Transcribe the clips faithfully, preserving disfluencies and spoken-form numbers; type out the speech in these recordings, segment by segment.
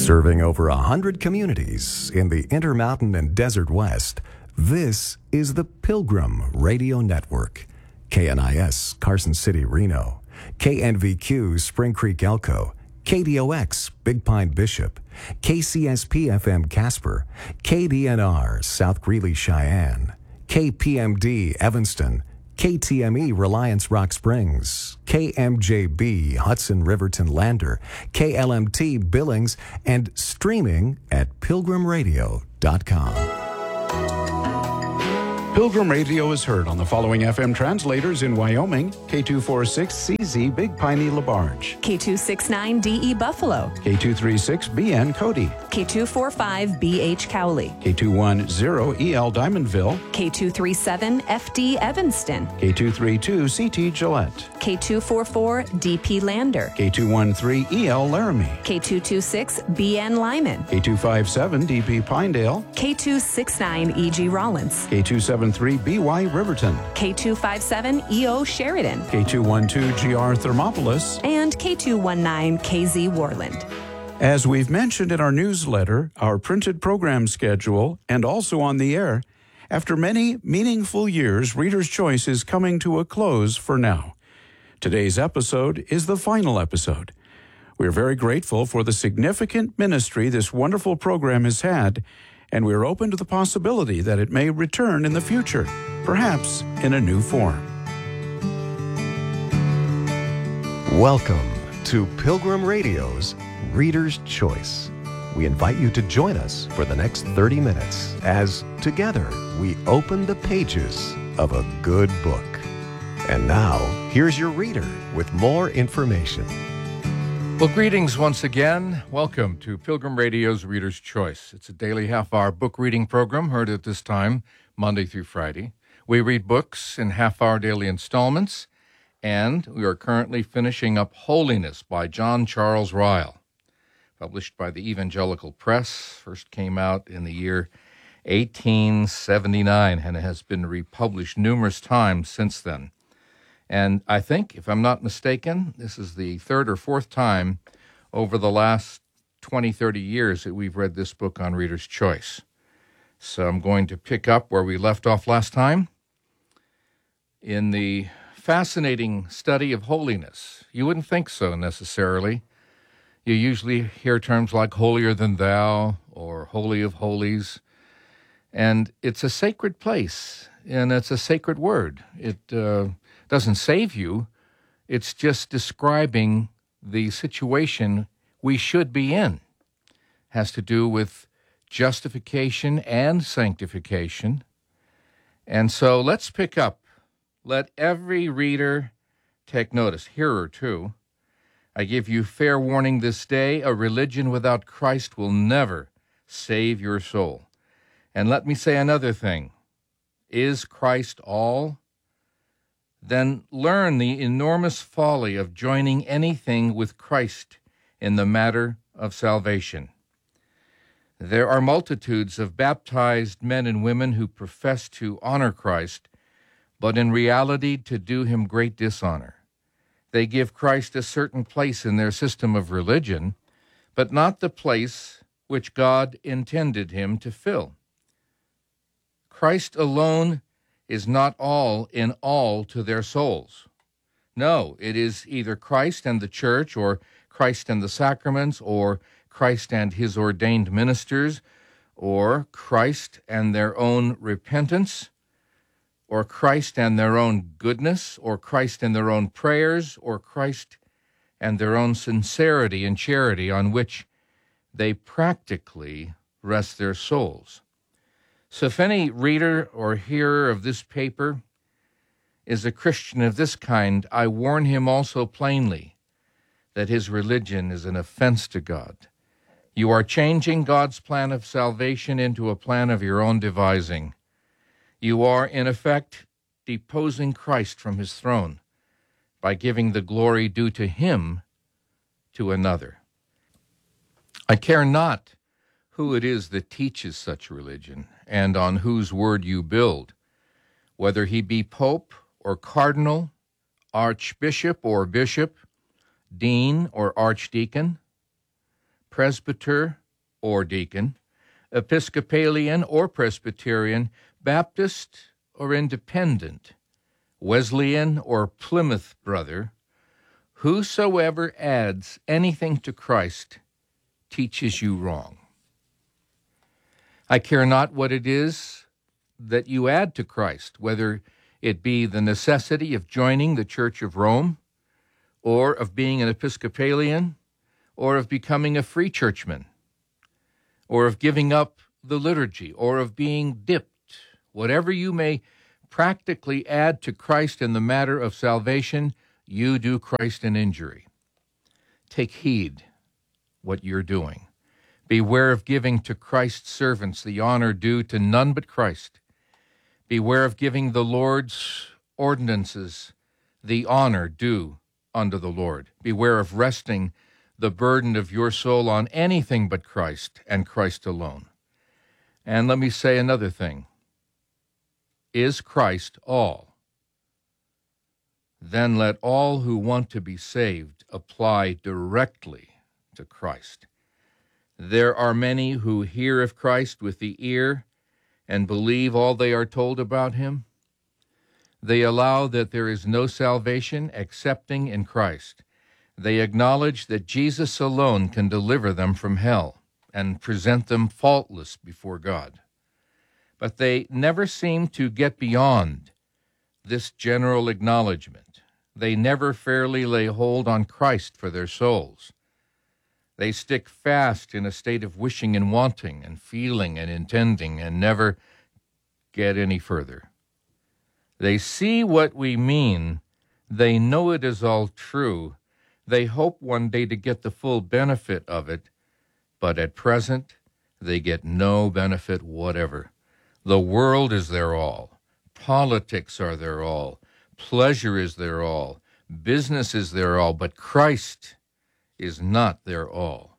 Serving over a hundred communities in the Intermountain and Desert West, this is the Pilgrim Radio Network. K N I S, Carson City, Reno. K N V Q, Spring Creek, Elko. K D O X, Big Pine, Bishop. K C S P F M, Casper. K D N R, South Greeley, Cheyenne. K P M D, Evanston. K T M E, Reliance Rock Springs. K M J B, Hudson Riverton Lander. K L M T, Billings, and streaming at pilgrim radio dot com. Pilgrim Radio is heard on the following F M translators in Wyoming: K two forty-six C Z Big Piney LaBarge, K two sixty-nine D E Buffalo, K two thirty-six B N Cody, K two forty-five B H Cowley, K two ten E L Diamondville, K two thirty-seven F D Evanston, K two thirty-two C T Gillette, K two forty-four D P Lander, K two thirteen E L Laramie, K two twenty-six B N Lyman, K two fifty-seven D P Pinedale, K two sixty-nine E G Rollins, K two seventy-three B Y Riverton, K two fifty-seven E O Sheridan, K two twelve G R Thermopolis, and K two nineteen K Z Worland. As we've mentioned in our newsletter, our printed program schedule, and also on the air, after many meaningful years, Reader's Choice is coming to a close for now. Today's episode is the final episode. We're very grateful for the significant ministry this wonderful program has had, and we're open to the possibility that it may return in the future, perhaps in a new form. Welcome to Pilgrim Radio's Reader's Choice. We invite you to join us for the next thirty minutes as together we open the pages of a good book. And now, here's your reader with more information. Well, greetings once again. Welcome to Pilgrim Radio's Reader's Choice. It's a daily half-hour book reading program heard at this time, Monday through Friday. We read books in half-hour daily installments, and we are currently finishing up Holiness by John Charles Ryle, published by the Evangelical Press. First came out in the year eighteen seventy-nine, and it has been republished numerous times since then. And I think, if I'm not mistaken, this is the third or fourth time over the last twenty, thirty years that we've read this book on Reader's Choice. So I'm going to pick up where we left off last time in the fascinating study of holiness. You wouldn't think so necessarily. You usually hear terms like holier than thou or holy of holies. And it's a sacred place, and it's a sacred word. It uh, doesn't save you. It's just describing the situation we should be in. It has to do with justification and sanctification. And so let's pick up. Let every reader take notice, hearer too. I give you fair warning this day, a religion without Christ will never save your soul. And let me say another thing. Is Christ all? Then learn the enormous folly of joining anything with Christ in the matter of salvation. There are multitudes of baptized men and women who profess to honor Christ, but in reality to do him great dishonor. They give Christ a certain place in their system of religion, but not the place which God intended him to fill. Christ alone is not all in all to their souls. No, it is either Christ and the church, or Christ and the sacraments, or Christ and his ordained ministers, or Christ and their own repentance, or Christ and their own goodness, or Christ and their own prayers, or Christ and their own sincerity and charity on which they practically rest their souls. So if any reader or hearer of this paper is a Christian of this kind, I warn him also plainly that his religion is an offense to God. You are changing God's plan of salvation into a plan of your own devising. You are, in effect, deposing Christ from his throne by giving the glory due to him to another. I care not who it is that teaches such religion, and on whose word you build, whether he be pope or cardinal, archbishop or bishop, dean or archdeacon. presbyter or deacon, Episcopalian or Presbyterian, Baptist or Independent, Wesleyan or Plymouth Brother, whosoever adds anything to Christ teaches you wrong. I care not what it is that you add to Christ, whether it be the necessity of joining the Church of Rome, or of being an Episcopalian, or of becoming a free churchman, or of giving up the liturgy, or of being dipped. Whatever you may practically add to Christ in the matter of salvation, you do Christ an injury. Take heed what you're doing. Beware of giving to Christ's servants the honor due to none but Christ. Beware of giving the Lord's ordinances the honor due unto the Lord. Beware of resting the burden of your soul on anything but Christ and Christ alone. And let me say another thing. Is Christ all? Then let all who want to be saved apply directly to Christ. There are many who hear of Christ with the ear and believe all they are told about him. They allow that there is no salvation excepting in Christ. They acknowledge that Jesus alone can deliver them from hell and present them faultless before God. But they never seem to get beyond this general acknowledgement. They never fairly lay hold on Christ for their souls. They stick fast in a state of wishing and wanting and feeling and intending and never get any further. They see what we mean. They know it is all true. They hope one day to get the full benefit of it, but at present they get no benefit whatever. The world is their all. Politics are their all. Pleasure is their all. Business is their all, but Christ is not their all.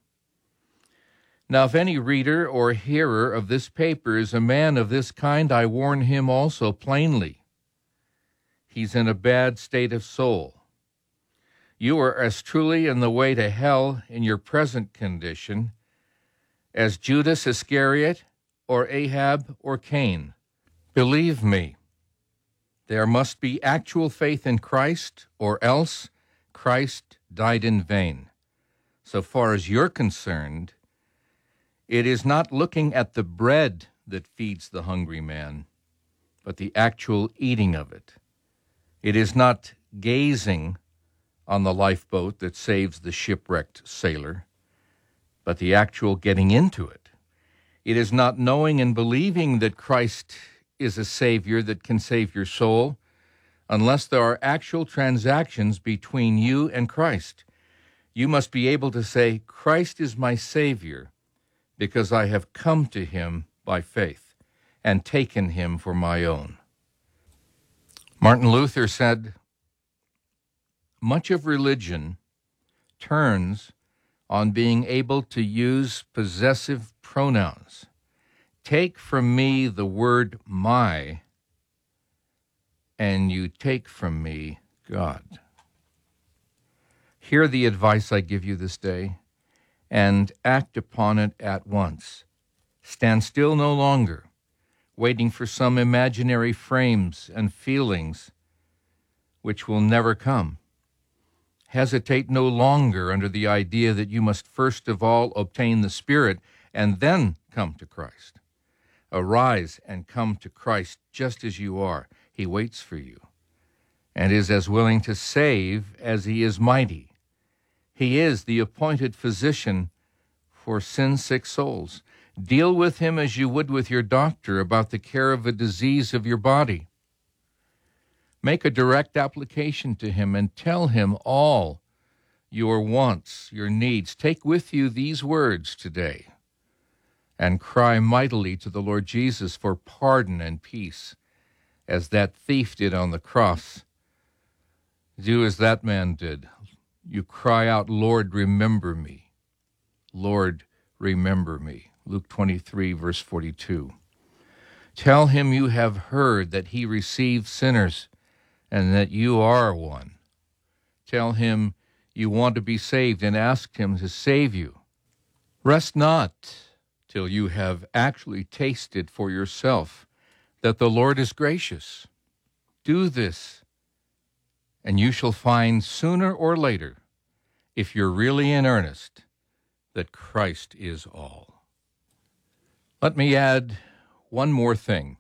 Now, if any reader or hearer of this paper is a man of this kind, I warn him also plainly. He's in a bad state of soul. You are as truly in the way to hell in your present condition as Judas Iscariot or Ahab or Cain. Believe me, there must be actual faith in Christ, or else Christ died in vain. So far as you're concerned, it is not looking at the bread that feeds the hungry man, but the actual eating of it. It is not gazing on the lifeboat that saves the shipwrecked sailor, but the actual getting into it. It is not knowing and believing that Christ is a Savior that can save your soul, unless there are actual transactions between you and Christ. You must be able to say, Christ is my Savior, because I have come to him by faith and taken him for my own. Martin Luther said, much of religion turns on being able to use possessive pronouns. Take from me the word my, and you take from me God. Hear the advice I give you this day, and act upon it at once. Stand still no longer, waiting for some imaginary frames and feelings which will never come. Hesitate no longer under the idea that you must first of all obtain the Spirit and then come to Christ. Arise and come to Christ just as you are. He waits for you and is as willing to save as he is mighty. He is the appointed physician for sin-sick souls. Deal with him as you would with your doctor about the care of a disease of your body. Make a direct application to him and tell him all your wants, your needs. Take with you these words today and cry mightily to the Lord Jesus for pardon and peace, as that thief did on the cross. Do as that man did. You cry out, Lord, remember me. Lord, remember me. Luke twenty-three, verse forty-two. Tell him you have heard that he receives sinners and that you are one. Tell him you want to be saved and ask him to save you. Rest not till you have actually tasted for yourself that the Lord is gracious. Do this, and you shall find sooner or later, if you're really in earnest, that Christ is all. Let me add one more thing.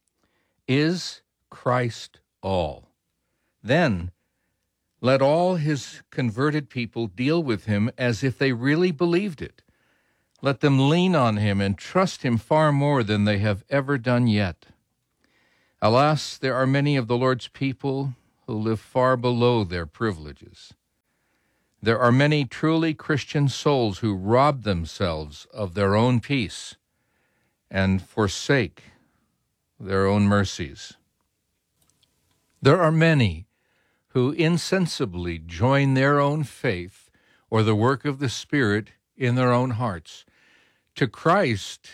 Is Christ all? Then let all his converted people deal with him as if they really believed it. Let them lean on him and trust him far more than they have ever done yet. Alas, there are many of the Lord's people who live far below their privileges. There are many truly Christian souls who rob themselves of their own peace and forsake their own mercies. There are many who insensibly join their own faith or the work of the Spirit in their own hearts to Christ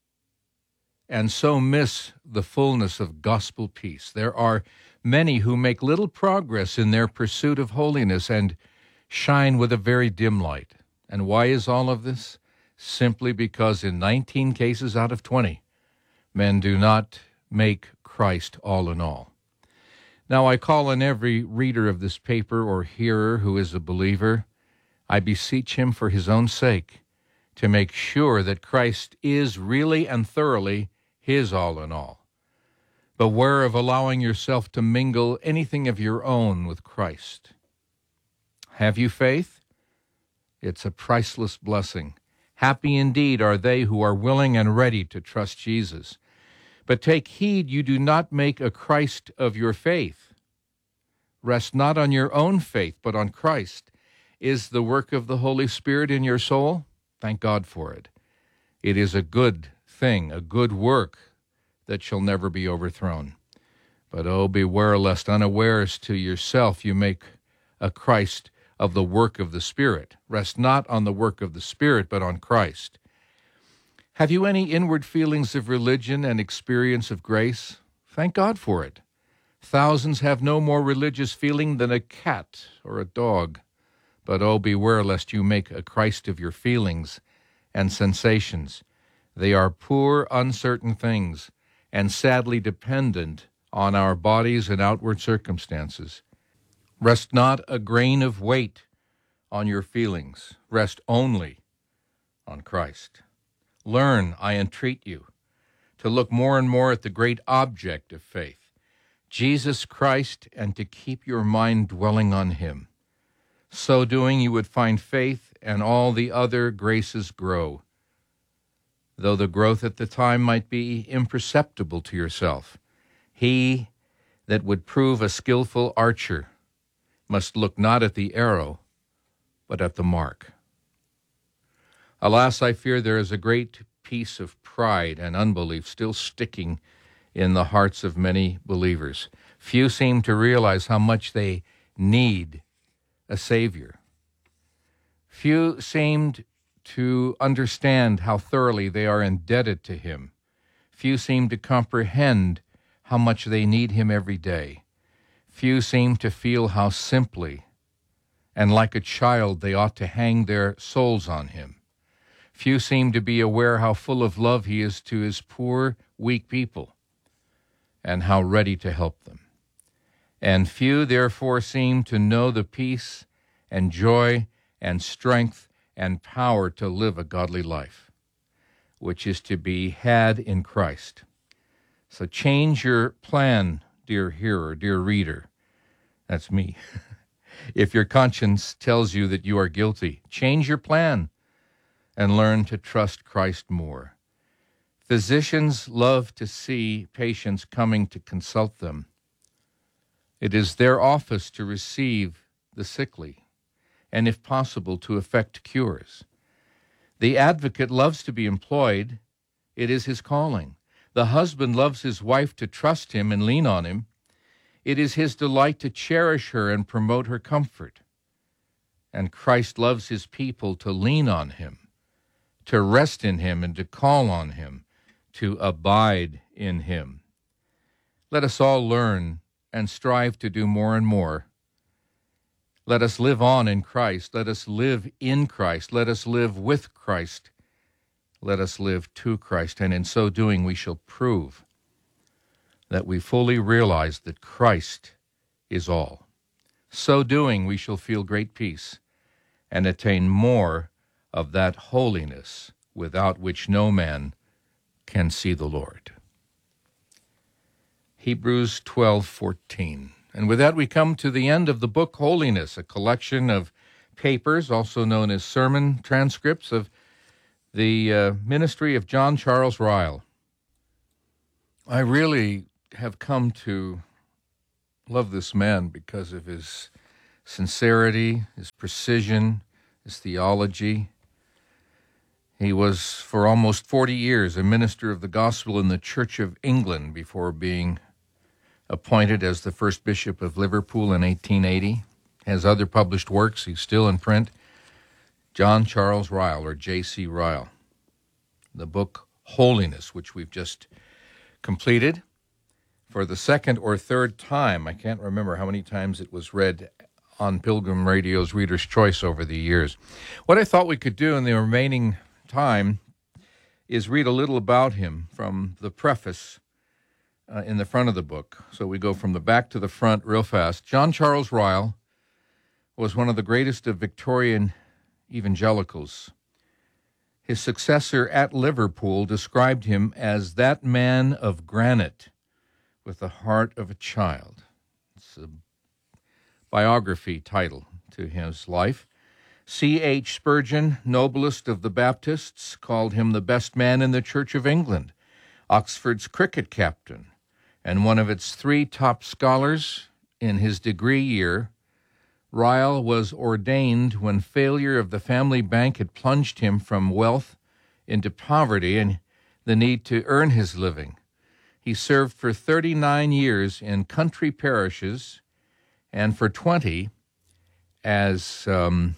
and so miss the fullness of gospel peace. There are many who make little progress in their pursuit of holiness and shine with a very dim light. And why is all of this? Simply because in nineteen cases out of twenty, men do not make Christ all in all. Now I call on every reader of this paper or hearer who is a believer, I beseech him for his own sake to make sure that Christ is really and thoroughly his all in all. Beware of allowing yourself to mingle anything of your own with Christ. Have you faith? It's a priceless blessing. Happy indeed are they who are willing and ready to trust Jesus. But take heed you do not make a Christ of your faith. Rest not on your own faith, but on Christ. Is the work of the Holy Spirit in your soul? Thank God for it. It is a good thing, a good work that shall never be overthrown. But oh, beware lest unawares to yourself you make a Christ of the work of the Spirit. Rest not on the work of the Spirit, but on Christ. Have you any inward feelings of religion and experience of grace? Thank God for it. Thousands have no more religious feeling than a cat or a dog. But oh, beware lest you make a Christ of your feelings and sensations. They are poor, uncertain things, and sadly dependent on our bodies and outward circumstances. Rest not a grain of weight on your feelings. Rest only on Christ. Learn, I entreat you, to look more and more at the great object of faith, Jesus Christ, and to keep your mind dwelling on him. So doing, you would find faith and all the other graces grow, though the growth at the time might be imperceptible to yourself. He that would prove a skillful archer must look not at the arrow, but at the mark. Alas, I fear there is a great piece of pride and unbelief still sticking in the hearts of many believers. Few seem to realize how much they need a Savior. Few seemed to understand how thoroughly they are indebted to him. Few seem to comprehend how much they need him every day. Few seem to feel how simply and like a child they ought to hang their souls on him. Few seem to be aware how full of love he is to his poor, weak people, and how ready to help them. And few, therefore, seem to know the peace and joy and strength and power to live a godly life, which is to be had in Christ. So change your plan, dear hearer, dear reader. That's me. If your conscience tells you that you are guilty, change your plan and learn to trust Christ more. Physicians love to see patients coming to consult them. It is their office to receive the sickly, and if possible, to effect cures. The advocate loves to be employed. It is his calling. The husband loves his wife to trust him and lean on him. It is his delight to cherish her and promote her comfort. And Christ loves his people to lean on him, to rest in him, and to call on him, to abide in him. Let us all learn and strive to do more and more. Let us live on in Christ. Let us live in Christ. Let us live with Christ let us live to Christ, and in so doing we shall prove that we fully realize that Christ is all. So doing we shall feel great peace and attain more of that holiness without which no man can see the Lord. Hebrews twelve fourteen. And with that we come to the end of the book Holiness, a collection of papers, also known as sermon transcripts, of the uh, ministry of John Charles Ryle. I really have come to love this man because of his sincerity, his precision, his theology. He was for almost forty years a minister of the gospel in the Church of England before being appointed as the first bishop of Liverpool in eighteen eighty. Has other published works. He's still in print. John Charles Ryle, or J C Ryle. The book Holiness, which we've just completed for the second or third time. I can't remember how many times it was read on Pilgrim Radio's Reader's Choice over the years. What I thought we could do in the remaining time is read a little about him from the preface uh, in the front of the book. So we go from the back to the front real fast. John Charles Ryle was one of the greatest of Victorian evangelicals. His successor at Liverpool described him as that man of granite with the heart of a child. It's a biography title to his life. C H Spurgeon, noblest of the Baptists, called him the best man in the Church of England, Oxford's cricket captain, and one of its three top scholars in his degree year. Ryle was ordained when failure of the family bank had plunged him from wealth into poverty and the need to earn his living. He served for thirty-nine years in country parishes and for twenty as um,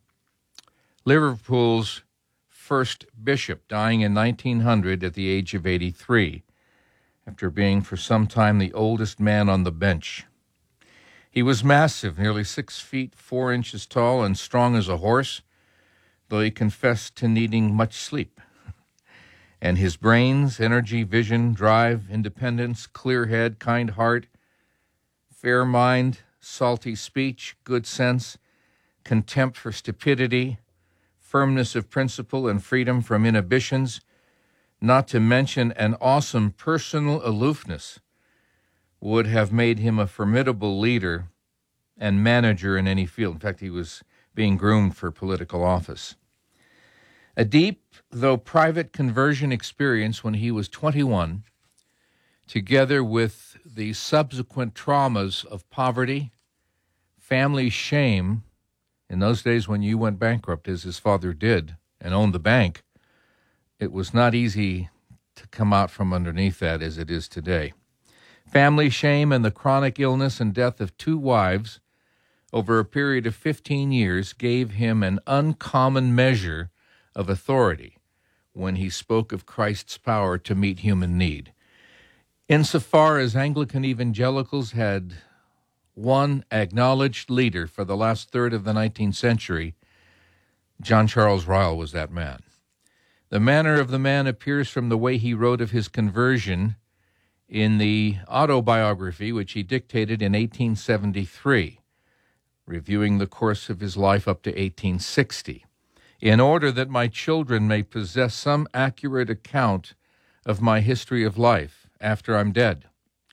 Liverpool's first bishop, dying in nineteen hundred at the age of eighty-three, after being for some time the oldest man on the bench. He was massive, nearly six feet, four inches tall, and strong as a horse, though he confessed to needing much sleep. And his brains, energy, vision, drive, independence, clear head, kind heart, fair mind, salty speech, good sense, contempt for stupidity, firmness of principle, and freedom from inhibitions, not to mention an awesome personal aloofness, would have made him a formidable leader and manager in any field. In fact, he was being groomed for political office. A deep, though private, conversion experience when he was twenty-one, together with the subsequent traumas of poverty, family shame. In those days when you went bankrupt, as his father did, and owned the bank, it was not easy to come out from underneath that as it is today. Family shame and the chronic illness and death of two wives over a period of fifteen years gave him an uncommon measure of authority when he spoke of Christ's power to meet human need. Insofar as Anglican evangelicals had one acknowledged leader for the last third of the nineteenth century, John Charles Ryle was that man. The manner of the man appears from the way he wrote of his conversion in the autobiography which he dictated in eighteen seventy-three, reviewing the course of his life up to eighteen sixty, in order that my children may possess some accurate account of my history of life after I'm dead.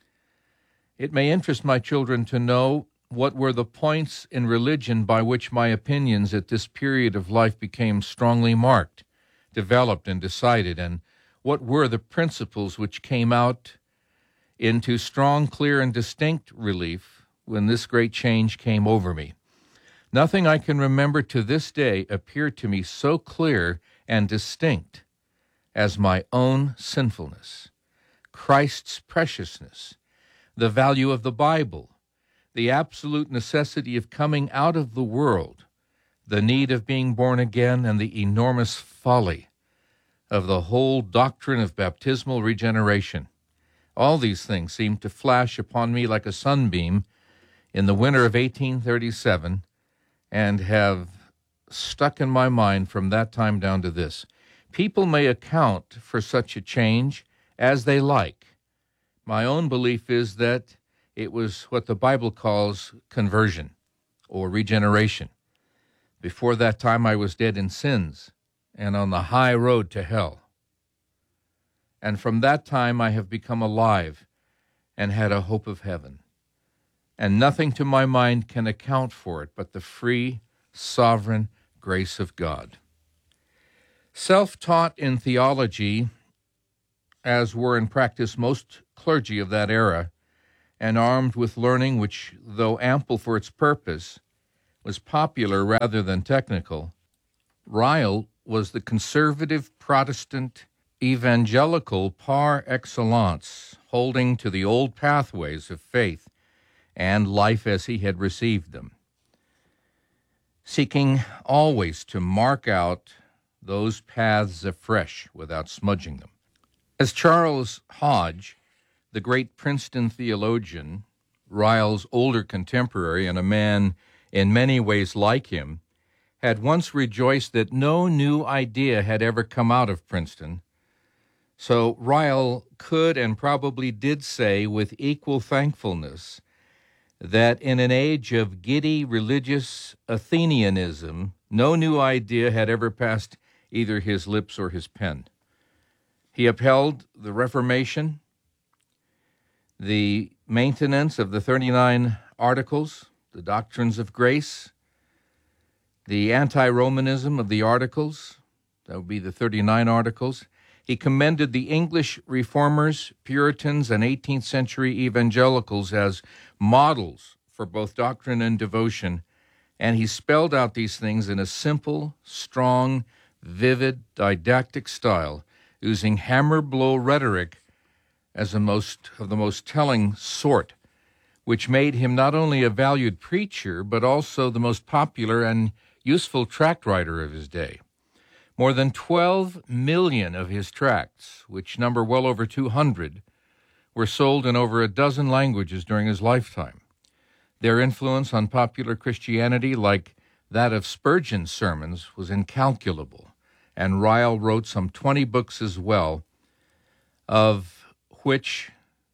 It may interest my children to know what were the points in religion by which my opinions at this period of life became strongly marked, developed, and decided, and what were the principles which came out into strong, clear, and distinct relief when this great change came over me. Nothing I can remember to this day appeared to me so clear and distinct as my own sinfulness, Christ's preciousness, the value of the Bible, the absolute necessity of coming out of the world, the need of being born again, and the enormous folly of the whole doctrine of baptismal regeneration. All these things seemed to flash upon me like a sunbeam in the winter of eighteen thirty-seven and have stuck in my mind from that time down to this. People may account for such a change as they like. My own belief is that it was what the Bible calls conversion or regeneration. Before that time, I was dead in sins and on the high road to hell. And from that time, I have become alive and had a hope of heaven. And nothing to my mind can account for it but the free, sovereign grace of God. Self-taught in theology, as were in practice most clergy of that era, and armed with learning which, though ample for its purpose, was popular rather than technical, Ryle was the conservative Protestant evangelical par excellence, holding to the old pathways of faith and life as he had received them, seeking always to mark out those paths afresh without smudging them. As Charles Hodge, the great Princeton theologian, Ryle's older contemporary and a man in many ways like him, had once rejoiced that no new idea had ever come out of Princeton, so Ryle could and probably did say with equal thankfulness that in an age of giddy religious Athenianism, no new idea had ever passed either his lips or his pen. He upheld the Reformation, the maintenance of the thirty-nine Articles, the doctrines of grace, the anti-Romanism of the Articles, that would be the thirty-nine Articles. He commended the English Reformers, Puritans, and eighteenth century evangelicals as models for both doctrine and devotion, and he spelled out these things in a simple, strong, vivid, didactic style, using hammer-blow rhetoric as a most of the most telling sort, which made him not only a valued preacher, but also the most popular and useful tract writer of his day. More than twelve million of his tracts, which number well over two hundred, were sold in over a dozen languages during his lifetime. Their influence on popular Christianity, like that of Spurgeon's sermons, was incalculable, and Ryle wrote some twenty books as well, of which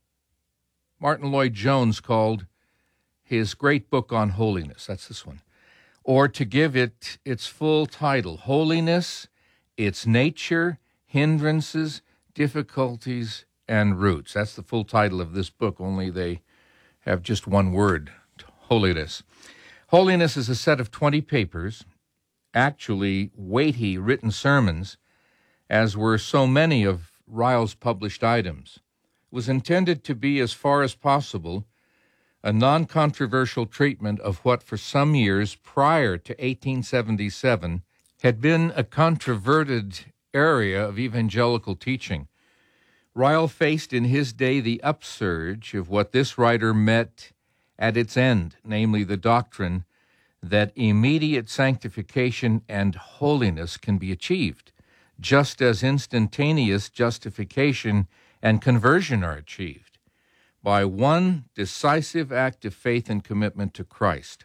Martin Lloyd-Jones called his great book on holiness. That's this one. Or to give it its full title, Holiness, Its Nature, Hindrances, Difficulties, and Roots. That's the full title of this book, only they have just one word, holiness. Holiness is a set of twenty papers, actually weighty written sermons, as were so many of Ryle's published items. It was intended to be, as far as possible, a non-controversial treatment of what for some years prior to eighteen seventy-seven had been a controverted area of evangelical teaching. Ryle faced in his day the upsurge of what this writer met at its end, namely the doctrine that immediate sanctification and holiness can be achieved, just as instantaneous justification and conversion are achieved by one decisive act of faith and commitment to Christ.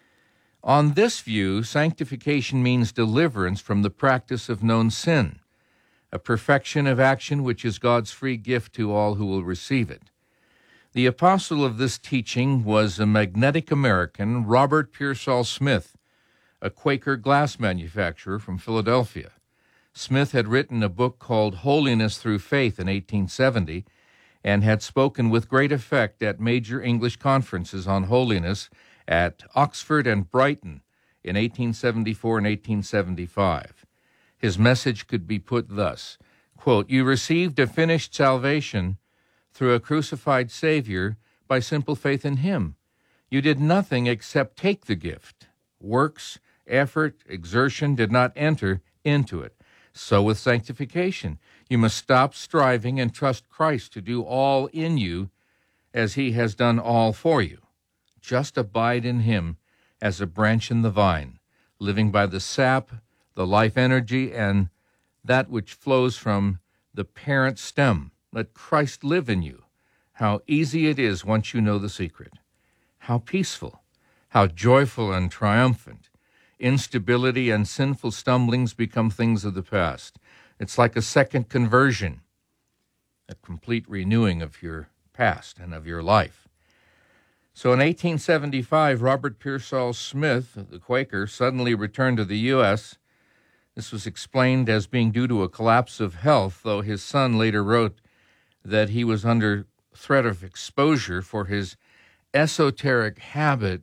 On this view, sanctification means deliverance from the practice of known sin, a perfection of action which is God's free gift to all who will receive it. The apostle of this teaching was a magnetic American, Robert Pearsall Smith, a Quaker glass manufacturer from Philadelphia. Smith had written a book called Holiness Through Faith in eighteen seventy, and had spoken with great effect at major English conferences on holiness at Oxford and Brighton in eighteen seventy-four and eighteen seventy-five. His message could be put thus, quote, "You received a finished salvation through a crucified Savior by simple faith in Him. You did nothing except take the gift. Works, effort, exertion did not enter into it. So with sanctification, you must stop striving and trust Christ to do all in you as He has done all for you. Just abide in Him as a branch in the vine, living by the sap, the life energy, and that which flows from the parent stem. Let Christ live in you. How easy it is once you know the secret. How peaceful, how joyful and triumphant. Instability and sinful stumblings become things of the past. It's like a second conversion, a complete renewing of your past and of your life. So in eighteen seventy-five, Robert Pearsall Smith, the Quaker, suddenly returned to the U S This was explained as being due to a collapse of health, though his son later wrote that he was under threat of exposure for his esoteric habit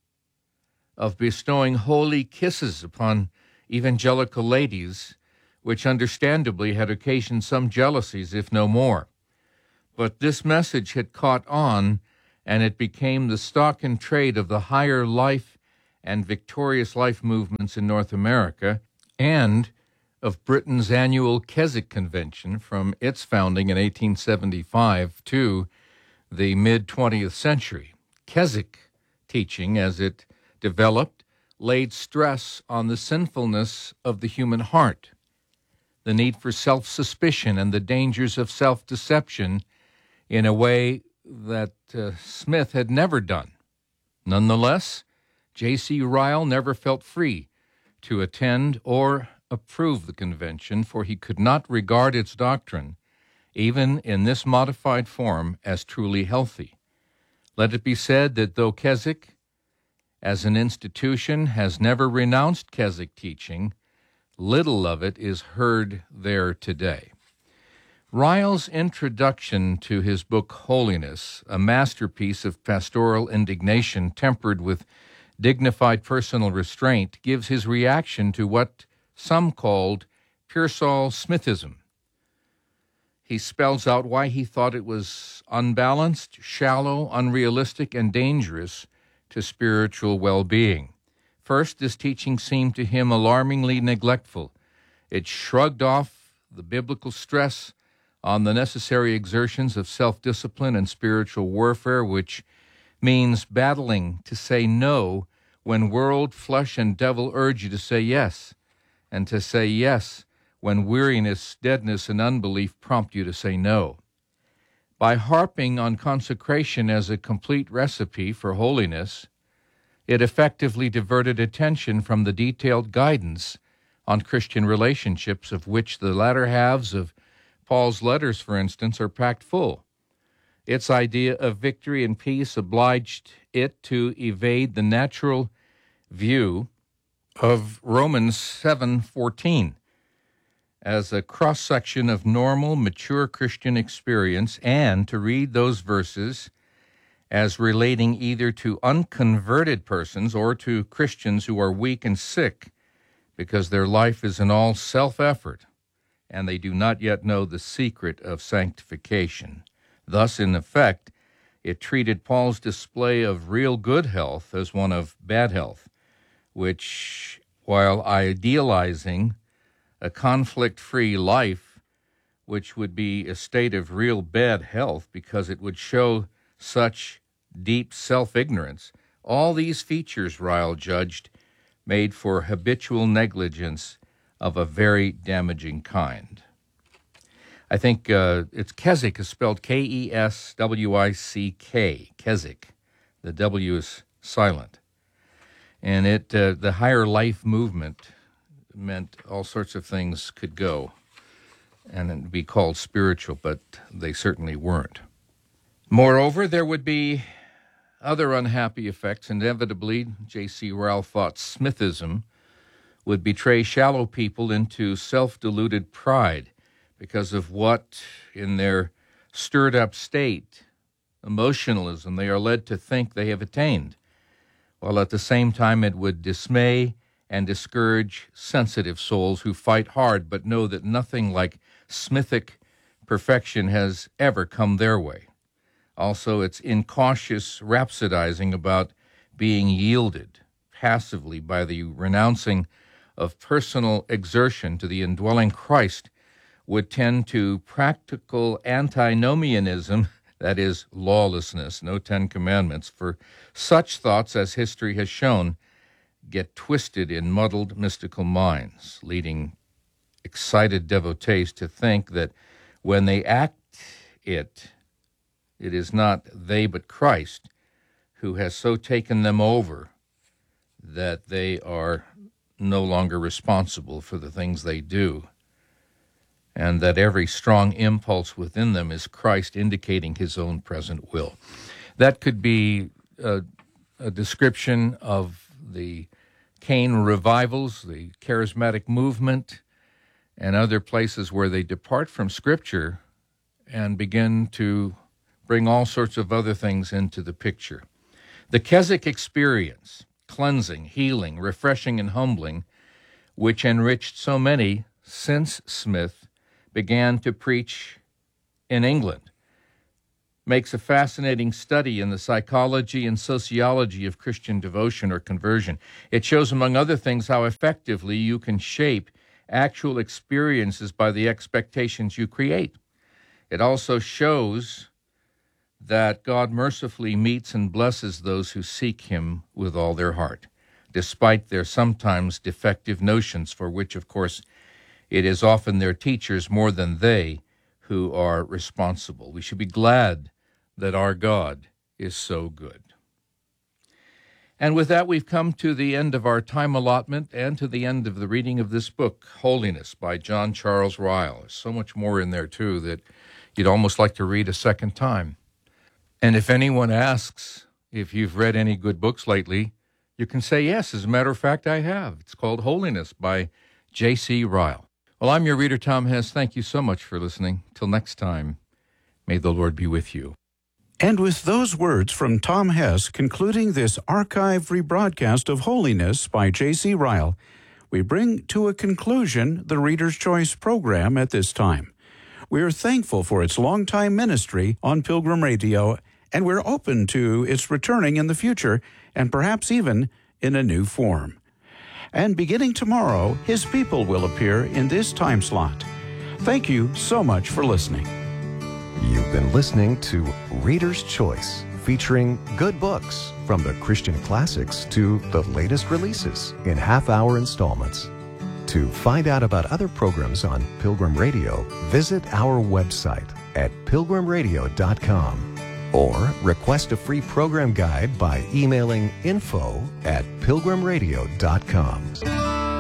of bestowing holy kisses upon evangelical ladies, which understandably had occasioned some jealousies, if no more. But this message had caught on, and it became the stock and trade of the higher life and victorious life movements in North America, and of Britain's annual Keswick Convention from its founding in eighteen seventy-five to the mid-twentieth century. Keswick teaching, as it developed, laid stress on the sinfulness of the human heart, the need for self-suspicion, and the dangers of self-deception in a way that uh, Smith had never done. Nonetheless, J C Ryle never felt free to attend or approve the convention, for he could not regard its doctrine, even in this modified form, as truly healthy. Let it be said that though Keswick, as an institution, has never renounced Keswick teaching, little of it is heard there today. Ryle's introduction to his book Holiness, a masterpiece of pastoral indignation tempered with dignified personal restraint, gives his reaction to what some called Pearsall Smithism. He spells out why he thought it was unbalanced, shallow, unrealistic, and dangerous to spiritual well-being. First, this teaching seemed to him alarmingly neglectful. It shrugged off the biblical stress on the necessary exertions of self-discipline and spiritual warfare, which means battling to say no when world, flesh, and devil urge you to say yes, and to say yes when weariness, deadness, and unbelief prompt you to say no. By harping on consecration as a complete recipe for holiness, it effectively diverted attention from the detailed guidance on Christian relationships, of which the latter halves of Paul's letters, for instance, are packed full. Its idea of victory and peace obliged it to evade the natural view of Romans seven fourteen as a cross-section of normal, mature Christian experience, and to read those verses as relating either to unconverted persons or to Christians who are weak and sick because their life is in all self-effort and they do not yet know the secret of sanctification. Thus, in effect, it treated Paul's display of real good health as one of bad health, which, while idealizing a conflict-free life, which would be a state of real bad health because it would show such deep self-ignorance, all these features, Ryle judged, made for habitual negligence of a very damaging kind. I think uh, it's Keswick is spelled K E S W I C K, Keswick. The W is silent. And it uh, the higher life movement meant all sorts of things could go and it'd be called spiritual, but they certainly weren't. Moreover, there would be other unhappy effects. Inevitably, J C Ryle thought Smithism would betray shallow people into self-deluded pride because of what, in their stirred-up state, emotionalism, they are led to think they have attained, while at the same time it would dismay and discourage sensitive souls who fight hard but know that nothing like Smithic perfection has ever come their way. Also, it's incautious rhapsodizing about being yielded passively by the renouncing of personal exertion to the indwelling Christ would tend to practical antinomianism, that is, lawlessness, no Ten Commandments, for such thoughts, as history has shown, get twisted in muddled mystical minds, leading excited devotees to think that when they act it, it is not they but Christ who has so taken them over that they are no longer responsible for the things they do. and that every strong impulse within them is Christ indicating his own present will. That could be a, a description of the Cain revivals, the charismatic movement, and other places where they depart from Scripture and begin to bring all sorts of other things into the picture. The Keswick experience, cleansing, healing, refreshing, and humbling, which enriched so many since Smith began to preach in England, makes a fascinating study in the psychology and sociology of Christian devotion or conversion. It shows, among other things, how effectively you can shape actual experiences by the expectations you create. It also shows that God mercifully meets and blesses those who seek him with all their heart, despite their sometimes defective notions, for which, of course, it is often their teachers more than they who are responsible. We should be glad that our God is so good. And with that, we've come to the end of our time allotment and to the end of the reading of this book, Holiness, by John Charles Ryle. There's so much more in there, too, that you'd almost like to read a second time. And if anyone asks if you've read any good books lately, you can say, yes, as a matter of fact, I have. It's called Holiness by J C Ryle. Well, I'm your reader, Tom Hess. Thank you so much for listening. Till next time, may the Lord be with you. And with those words from Tom Hess concluding this archive rebroadcast of Holiness by J C Ryle, we bring to a conclusion the Reader's Choice program at this time. We are thankful for its longtime ministry on Pilgrim Radio, and we're open to its returning in the future, and perhaps even in a new form. And beginning tomorrow, his people will appear in this time slot. Thank you so much for listening. You've been listening to Reader's Choice, featuring good books from the Christian classics to the latest releases in half-hour installments. To find out about other programs on Pilgrim Radio, visit our website at pilgrim radio dot com or request a free program guide by emailing info at pilgrim radio dot com.